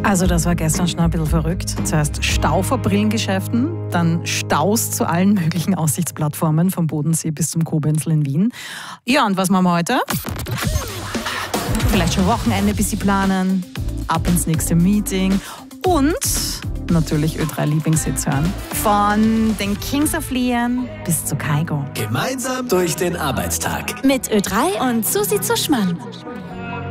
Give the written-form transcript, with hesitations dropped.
Also das war gestern schon ein bisschen verrückt. Zuerst Stau vor Brillengeschäften, dann Staus zu allen möglichen Aussichtsplattformen vom Bodensee bis zum Koblenz in Wien. Ja, und was machen wir heute? Vielleicht schon Wochenende ein bisschen planen, ab ins nächste Meeting und natürlich Ö3-Lieblingshits hören. Von den Kings of Leon bis zu Kygo. Gemeinsam durch den Arbeitstag. Mit Ö3 und Susi Zuschmann.